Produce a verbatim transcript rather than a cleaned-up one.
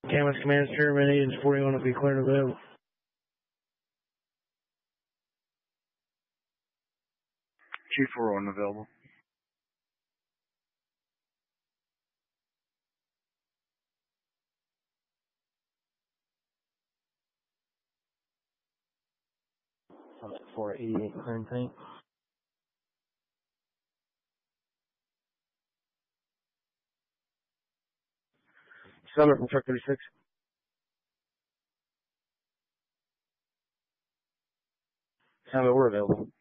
Camas Command Chairman, agents forty-one will be cleared and available. Chief four one available. I'm at four eighty-eight clearing tank. Summit from truck thirty-six. Summit, we're available.